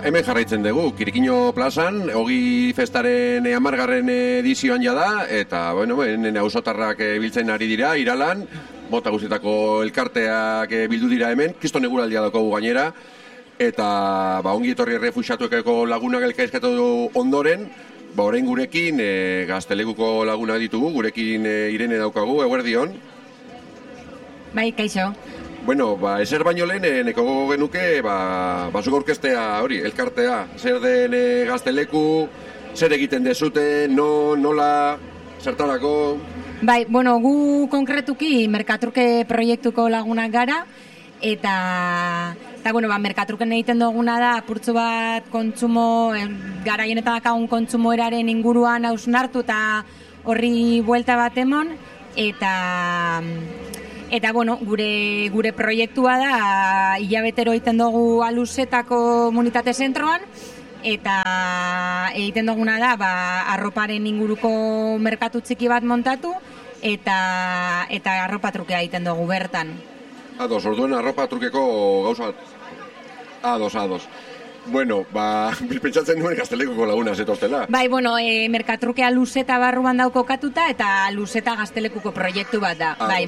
hemen jarraitzen dugu, Kirikino plazan, Ogi festaren 10. edizioan jada, eta, bueno, auzotarrak biltzen ari dira, Iralan, mota guztietako elkarteak bildu dira hemen, kriston eguraldia daukagu gainera, eta ongi etorri errefuxiatuekeko lagunak elkarrizketatu ondoren, orain gurekin Gaztelekuko lagunak ditugu, gurekin Irene daukagu, eguerdion. Bai, kaixo. Bueno, ezer baino lehen, neko genuke, zuk aurkeztea hori, elkartea, zer den Gazteleku, zer egiten dezute, nola, zertarako? Bai, bueno, gu konkretuki merkatruke proiektuko lagunak gara, eta bueno, merkatruken egiten duguna da, apurtzu bat kontsumo, garaienetan dakagun kontsumo eraren inguruan hausnartu eta horri buelta bat emon, eta bueno, gure proiektua da, hilabetero egiten dugu Aluzetako komunitate zentroan, eta egiten duguna da, arroparen inguruko merkatu txiki bat montatu, eta arropa trukea egiten dugu bertan. Ados, orduen arropa trukeko gauza bat. Ados. Bueno, pentsatzen nuen Gaztelekuko laguna zetoztela. Bai, bueno, merkatrukea Luzeta barruan dau kokatuta, eta Luzeta Gaztelekuko proiektu bat da. Bai.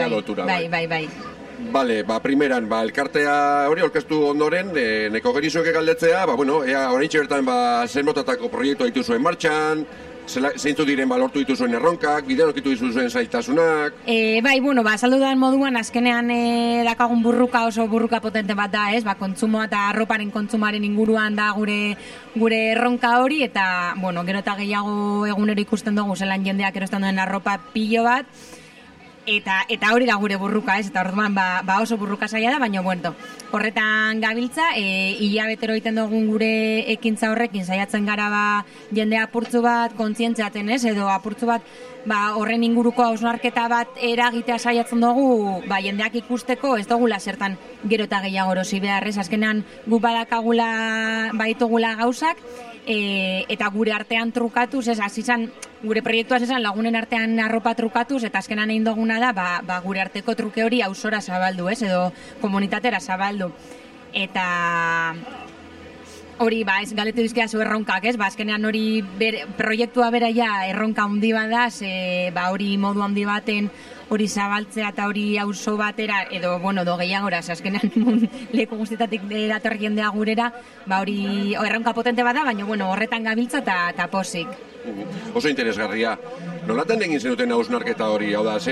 Bale, primeran, elkartea hori orkestu ondoren, neko gerizueke galdetzea, oraintxe bertan zen motatako proiektua dituzuen martxan, zeintzu diren lortu dituzuen erronkak, bidean okitu dituzuen zailtasunak. Bai, saldudan moduan, azkenean dakagun burruka oso burruka potente bat da, ez? Kontsumoa eta arroparen kontsumaren inguruan da gure erronka hori, eta, gero eta gehiago egunero ikusten dugu zelan jendeak erosten duen arropa pilo bat, eta hori da gure burruka, ez? Eta orduan oso burruka zaila da, baina horretan gabiltza, hilabetero egiten dugun gure ekintza horrekin saiatzen gara jendea apurtzu bat kontzientziatzen, ez? Edo apurtzu bat horren inguruko hausnarketa bat eragitea saiatzen dugu, jendeak ikusteko, ez dugula zertan gero eta gehiago erosi behar, ez? Azkenean gu badakagula baitugula gauzak, eta gure artean trukatuz, ez, azizan, gure proiektuaz esan lagunen artean arropa trukatuz, eta azkenan egin duguna da, gure arteko truke hori auzora zabaldu, ez, edo komunitatera zabaldu. Eta hori, ez galetu dizkia zu erronkak, ez, azkenean hori proiektua beraia erronka handi bada, hori modu handi baten hori zabaltzea eta hori auzo batera, edo, do gehiagora, azkenean leku guztietatik datorri jendea gurera, hori erronka potente bada, baina, horretan gabiltza eta posik. Oso interesgarria. Nolatan egin zenuten hausnarketa hori? Hau da,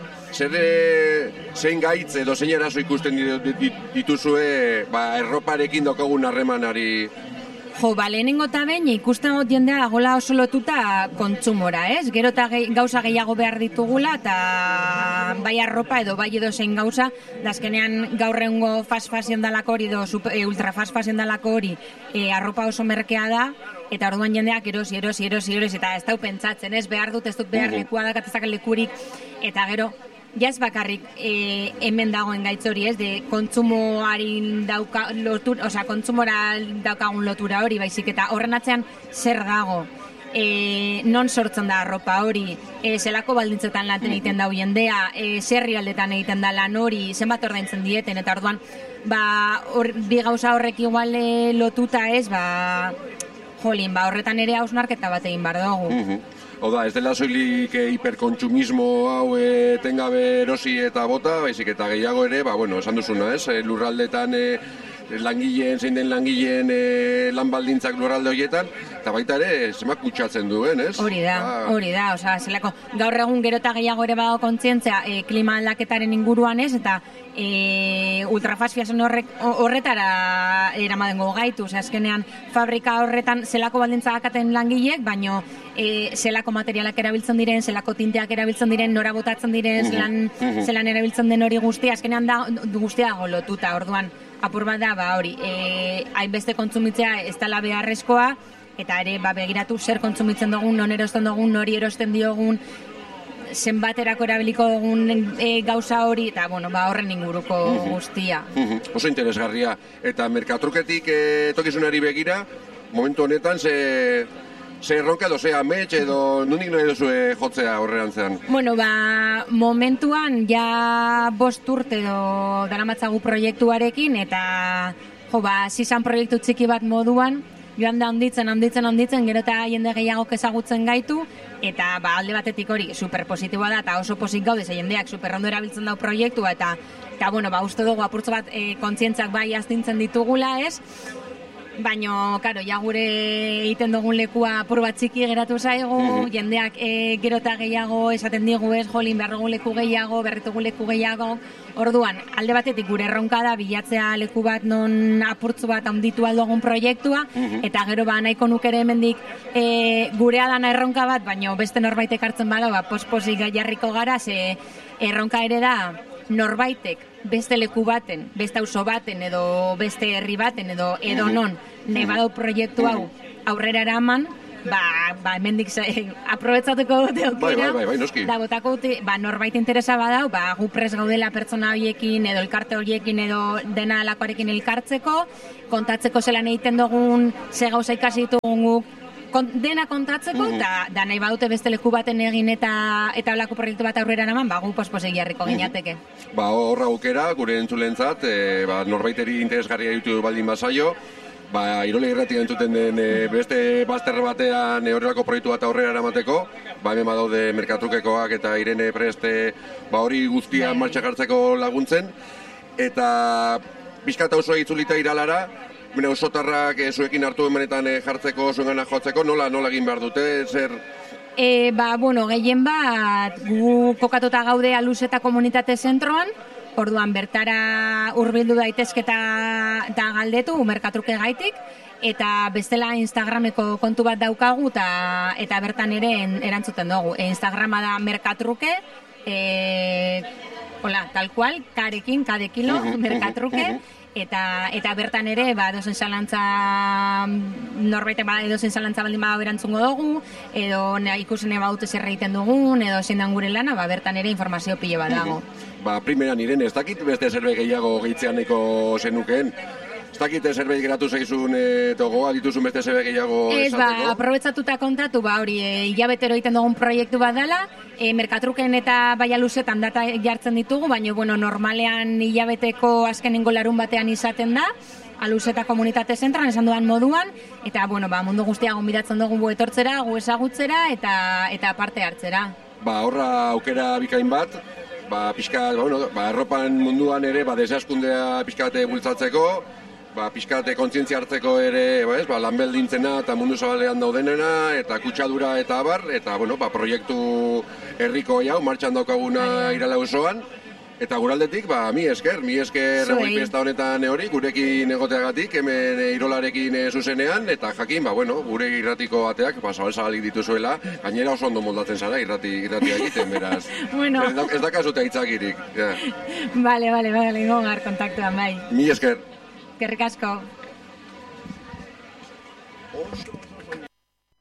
zein gaitz edo zein eraso ikusten dituzue erroparekin daukagun harremanari? Lehenengo eta behin ikusten dut jendea dagoela oso lotuta kontsumora, ez? Gero eta gauza gehiago behar ditugula, eta bai arropa edo bai edo zein gauza, azkenean gaur egungo fast fashion dalako hori edo ultra fast fashion dalako hori arropa oso merkea da, eta orduan jendeak erosi, eta ez dau pentsatzen, ez? Behar dut, ez dut behar lekua dakatezak lekurik, eta gero, jaz bakarrik hemen dagoen gaitz hori, ez, de kontsumoarin kontsumora daukagun lotura hori, baizik, eta horren atzean zer dago, non sortzen da arropa hori, zelako baldintzetan lan egiten dau jendea, zerri aldetan egiten da lan hori, zenbat ordaintzen dieten, eta orduan, bi gauza horrek igual lotuta ez, horretan ere hausnarketa bat egin bar dugu. Oda, ez dela soilik hiperkontsumismo hau etengabe erosi eta bota, baizik eta gehiago ere, esan duzuna, ez? Lurraldetan zein den langileen lan baldintzak lurralde horietan, eta baita ere, zemak kutsatzen duen, ez? Hori da, zelako, gaur egun gero eta gehiago ere badago kontzientzia klima aldaketaren inguruan, ez? Eta ultrafast fashion horretara eramadengo gaitu, azkenean fabrika horretan zelako baldintza dakaten langileek, baino zelako materialak erabiltzen diren, zelako tinteak erabiltzen diren, nora botatzen diren, zelan erabiltzen den hori guztia, azkenean da guztia lotuta, orduan apur bat da, hori, hainbeste kontsumitzea ez dela beharrezkoa, eta ere begiratu zer kontsumitzen dugun, non erosten dugun, nori erosten diogun, zenbaterako erabiliko dugun gauza hori, eta horren inguruko guztia. Oso interesgarria. Eta merkatruketik tokizunari begira, momentu honetan, ze erronka edo, ze amets edo, nondik nahi duzue jotzea horrerantzean? Momentuan ja 5 urte edo daramatzagu proiektuarekin, eta zizan proiektu txiki bat moduan, joan da handitzen, gero eta jende gehiagok ezagutzen gaitu, eta alde batetik hori superpositiboa da, eta oso pozik gaude, ze jendeak superrondo erabiltzen dau proiektua, eta uste dugu apurtzo bat kontzientzak bai astintzen ditugula, ez? Baina, karo, ja gure egiten dugun lekua apur bat txiki geratu zaigu, jendeak gero eta gehiago esaten digu ez, jolin behar dugu leku gehiago, berritugu leku gehiago. Orduan, alde batetik gure erronka da bilatzea leku bat non apurtzu bat handitu aldogun proiektua, eta gero nahiko nuk ere hemendik gurea dana erronka bat, baina beste norbaitek hartzen bada, pospozik jarriko gara, ze erronka ere da norbaitek beste leku baten, beste auzo baten, edo beste herri baten, edo non, nahi badau proiektu hau aurrera eraman, hemendik aprobetzatuko dute aukera, da botako dute, norbait interesa badau, gu pres gaudela pertsona horiekin, edo elkarte horiekin, edo dena alakoarekin elkartzeko, kontatzeko zelan egiten dugun, ze gauza ikasi ditugun guk, dena kontatzeko, da nahi badute beste leku baten egin eta olako proiektu bat aurrera naman, gu posposek jarriko ginateke. Horra aukera, gure entzulentzat, norbaiteri interesgarria ditu baldin bazaio, Irole Irratia entzuten den beste bazter batean horrelako proiektu bat aurrera eramateko, hemen badaude Merkatrukekoak eta Irene Preste hori guztia martxak hartzeko laguntzen, eta pixkata oso itzulita Iralara, osotarrak zuekin hartu emanetan jartzeko, zuengana joatzeko, nola egin behar dute, zer? Gehien bat, gu kokatuta gaude Aluz eta Komunitate Zentroan, orduan bertara hurbildu daitezketa eta galdetu, Merkatruke gaitik, eta bestela Instagrameko kontu bat daukagu, eta bertan ere erantzuten dugu. Instagrama da Merkatruke, tal cual, karekin, kadekilo, Merkatruke, eta bertan ere, edozen zalantza, norbaitek edozen zalantza baldin badago erantzungo dugu, edo ikusen badute zer egiten dugun, edo zein dan gure lana, bertan ere informazio pile bat dago. Primeran Irene, ez dakit beste zerbait gehiago gehitzean nahiko zenukeen? Ez dakit zerbait geratu zaizun gogoa dituzun beste zerbait gehiago esateko? Aprobetzatuta kontatu, hori hilabetero egiten dugun proiektu bat dela, Merkatruken eta Luzetan data jartzen ditugu, baina normalean hilabeteko azkenengo larun batean izaten da, Aluz eta Komunitate Zentran, esan dudan moduan, eta mundu guztia gonbidatzen dugu etortzera, gu ezagutzera eta parte hartzera. Horra aukera bikain bat, pixkat, arropan munduan ere, desaskundea pixkate bultzatzeko, pixkate kontzientzia hartzeko ere, lanbeldintzena eta mundu zabalean daudenena, eta kutsadura eta abar, eta proiektu herriko hau, martxan daukaguna Irala osoan, eta guraldetik, mi esker egoi fiesta honetan hori, gurekin egoteagatik, hemen Irolarekin zuzenean, eta jakin, gure irratiko bateak, zabal-zabalik dituzuela, gainera oso ondo moldatzen zara irratia egiten, beraz. Ez da kasuta itzakirik. Bale, gongar kontaktuan, bai. Mi esker. Eskerrik asko.